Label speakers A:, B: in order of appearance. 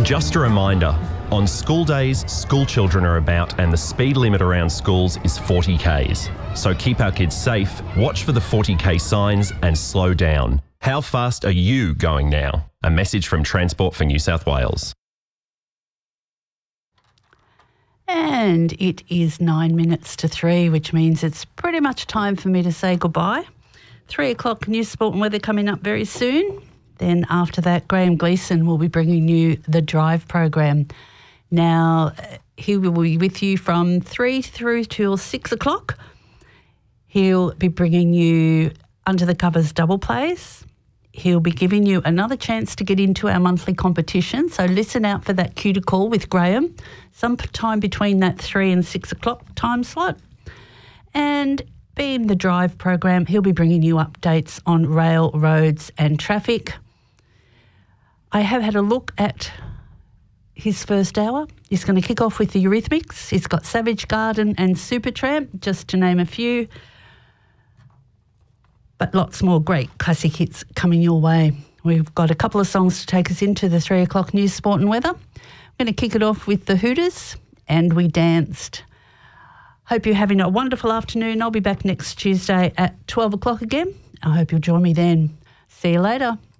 A: Just a reminder, on school days, school children are about and the speed limit around schools is 40 k's. So keep our kids safe, watch for the 40k signs and slow down. How fast are you going now? A message from Transport for New South Wales.
B: And it is 9 minutes to 3, which means it's pretty much time for me to say goodbye. 3 o'clock news, sport and weather coming up very soon. Then after that, Graham Gleeson will be bringing you the Drive program. Now, he will be with you from 3 through till 6 o'clock. He'll be bringing you Under the Covers double plays. He'll be giving you another chance to get into our monthly competition. So listen out for that cue to call with Graham, sometime between that 3 and 6 o'clock time slot. And being the Drive program, he'll be bringing you updates on rail, roads and traffic. I have had a look at his first hour. He's going to kick off with the Eurythmics. He's got Savage Garden and Supertramp, just to name a few. But lots more great classic hits coming your way. We've got a couple of songs to take us into the 3 o'clock news, sport and weather. I'm going to kick it off with the Hooters, And We Danced. Hope you're having a wonderful afternoon. I'll be back next Tuesday at 12 o'clock again. I hope you'll join me then. See you later.